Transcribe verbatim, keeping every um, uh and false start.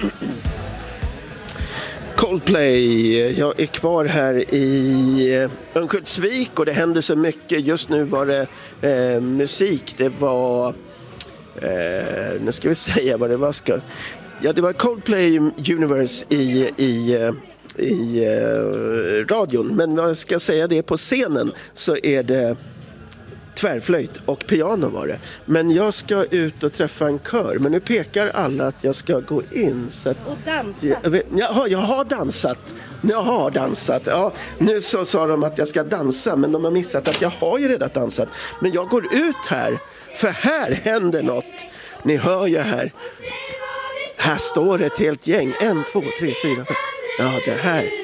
Coldplay, jag är kvar här i Örnsköldsvik och det händer så mycket. Just nu var det eh, musik, det var, eh, nu ska vi säga vad det var. Ska, ja, det var Coldplay Universe i, i, i eh, radion, men vad ska jag säga det på scenen så är det tvärflöjt och piano var det. Men jag ska ut och träffa en kör. Men nu pekar alla att jag ska gå in. Så att, och dansa. Jag, jaha, jag har dansat. Jag har dansat. Ja, nu så sa de att jag ska dansa. Men de har missat att jag har ju redan dansat. Men jag går ut här. För här händer något. Ni hör ju här. Här står ett helt gäng. En, två, tre, fyra, fem. Ja, det här.